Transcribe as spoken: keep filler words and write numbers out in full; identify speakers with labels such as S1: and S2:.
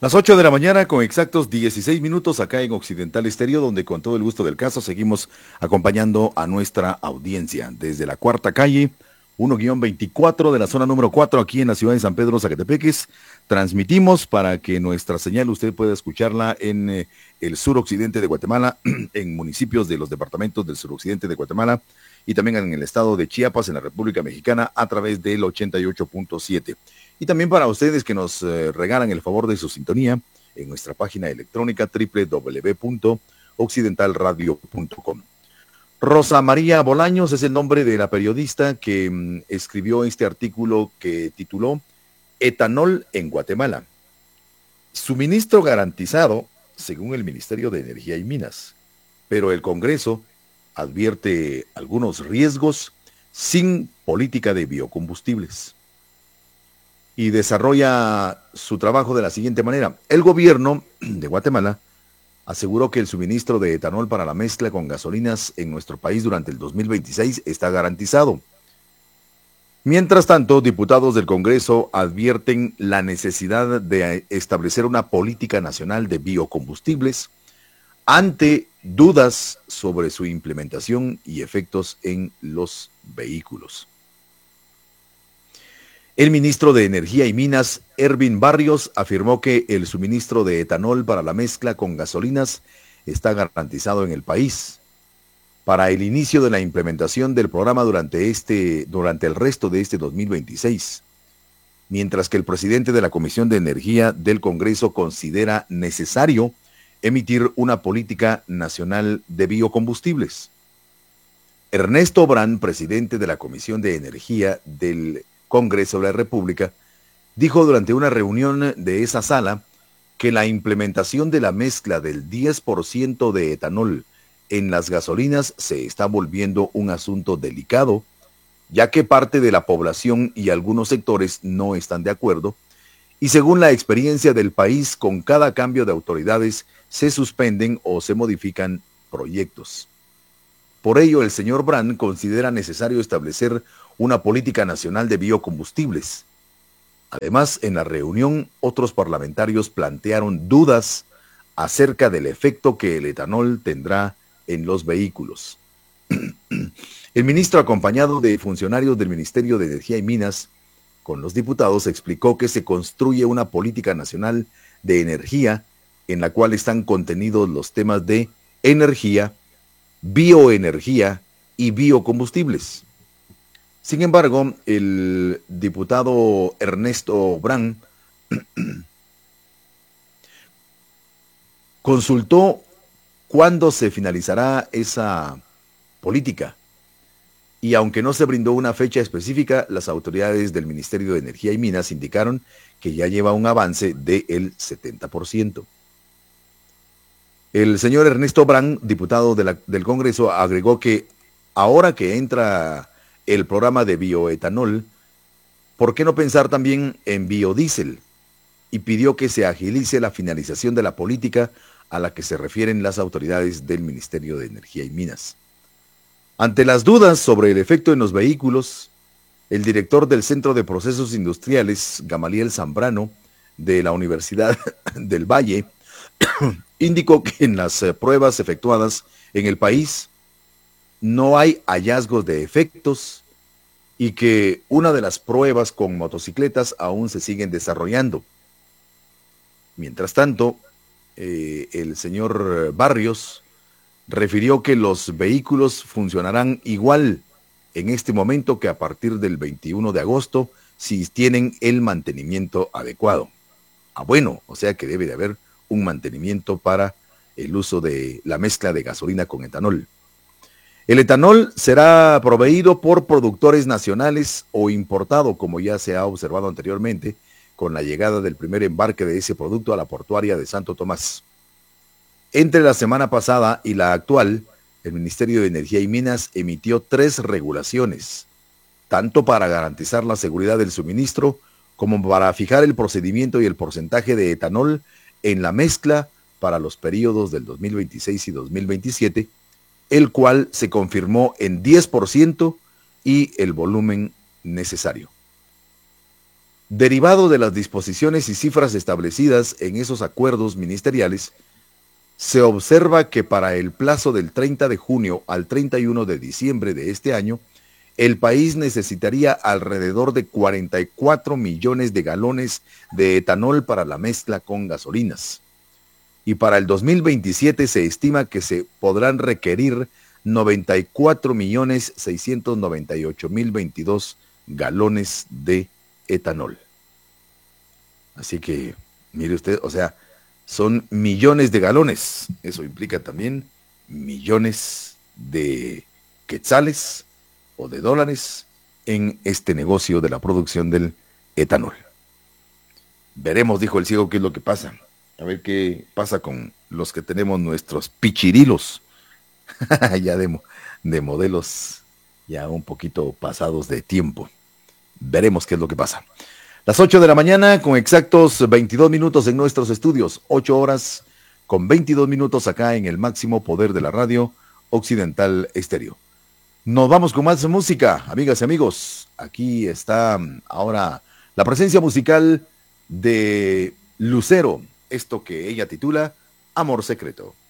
S1: Las ocho de la mañana con exactos dieciséis minutos acá en Occidental Estéreo, donde con todo el gusto del caso seguimos acompañando a nuestra audiencia desde la cuarta calle, uno veinticuatro de la zona número cuatro aquí en la ciudad de San Pedro, Zacatepeques. Transmitimos para que nuestra señal usted pueda escucharla en eh, el suroccidente de Guatemala, en municipios de los departamentos del suroccidente de Guatemala y también en el estado de Chiapas, en la República Mexicana, a través del ochenta y ocho punto siete. Y también para ustedes que nos eh, regalan el favor de su sintonía en nuestra página electrónica doble u doble u doble u punto occidental radio punto com. Rosa María Bolaños es el nombre de la periodista que mm, escribió este artículo que tituló Etanol en Guatemala. Suministro garantizado, según el Ministerio de Energía y Minas, pero el Congreso advierte algunos riesgos sin política de biocombustibles. Y desarrolla su trabajo de la siguiente manera. El gobierno de Guatemala aseguró que el suministro de etanol para la mezcla con gasolinas en nuestro país durante el dos mil veintiséis está garantizado. Mientras tanto, diputados del Congreso advierten la necesidad de establecer una política nacional de biocombustibles ante dudas sobre su implementación y efectos en los vehículos. El ministro de Energía y Minas, Ervin Barrios, afirmó que el suministro de etanol para la mezcla con gasolinas está garantizado en el país para el inicio de la implementación del programa durante, este, durante el resto de este dos mil veintiséis, mientras que el presidente de la Comisión de Energía del Congreso considera necesario emitir una política nacional de biocombustibles. Ernesto Brand, presidente de la Comisión de Energía del Congreso de la República, dijo durante una reunión de esa sala que la implementación de la mezcla del diez por ciento de etanol en las gasolinas se está volviendo un asunto delicado, ya que parte de la población y algunos sectores no están de acuerdo, y según la experiencia del país, con cada cambio de autoridades se suspenden o se modifican proyectos. Por ello, el señor Brand considera necesario establecer una política nacional de biocombustibles. Además, en la reunión, otros parlamentarios plantearon dudas acerca del efecto que el etanol tendrá en los vehículos. El ministro, acompañado de funcionarios del Ministerio de Energía y Minas, con los diputados, explicó que se construye una política nacional de energía en la cual están contenidos los temas de energía, bioenergía y biocombustibles. Sin embargo, el diputado Ernesto Brand consultó cuándo se finalizará esa política. Y aunque no se brindó una fecha específica, las autoridades del Ministerio de Energía y Minas indicaron que ya lleva un avance del setenta por ciento. El señor Ernesto Brand, diputado de la, del Congreso, agregó que ahora que entra el programa de bioetanol, ¿por qué no pensar también en biodiesel? Y pidió que se agilice la finalización de la política a la que se refieren las autoridades del Ministerio de Energía y Minas. Ante las dudas sobre el efecto en los vehículos, el director del Centro de Procesos Industriales, Gamaliel Zambrano, de la Universidad del Valle, indicó que en las pruebas efectuadas en el país no hay hallazgos de efectos y que una de las pruebas con motocicletas aún se siguen desarrollando. Mientras tanto, eh, el señor Barrios refirió que los vehículos funcionarán igual en este momento que a partir del veintiuno de agosto si tienen el mantenimiento adecuado. Ah, bueno, o sea que debe de haber un mantenimiento para el uso de la mezcla de gasolina con etanol. El etanol será proveído por productores nacionales o importado, como ya se ha observado anteriormente, con la llegada del primer embarque de ese producto a la portuaria de Santo Tomás. Entre la semana pasada y la actual, el Ministerio de Energía y Minas emitió tres regulaciones, tanto para garantizar la seguridad del suministro como para fijar el procedimiento y el porcentaje de etanol en la mezcla para los periodos del dos mil veintiséis y dos mil veintisiete, el cual se confirmó en diez por ciento y el volumen necesario. Derivado de las disposiciones y cifras establecidas en esos acuerdos ministeriales, se observa que para el plazo del treinta de junio al treinta y uno de diciembre de este año, el país necesitaría alrededor de cuarenta y cuatro millones de galones de etanol para la mezcla con gasolinas. Y para el dos mil veintisiete se estima que se podrán requerir noventa y cuatro millones seiscientos noventa y ocho mil veintidós galones de etanol. Así que, mire usted, o sea, son millones de galones. Eso implica también millones de quetzales o de dólares en este negocio de la producción del etanol. Veremos, dijo el ciego, qué es lo que pasa. A ver qué pasa con los que tenemos nuestros pichirilos. ya de, de modelos ya un poquito pasados de tiempo. Veremos qué es lo que pasa. Las ocho de la mañana con exactos veintidós minutos en nuestros estudios. ocho horas con veintidós minutos acá en el máximo poder de la radio Occidental Estéreo. Nos vamos con más música, amigas y amigos. Aquí está ahora la presencia musical de Lucero. Esto que ella titula Amor Secreto.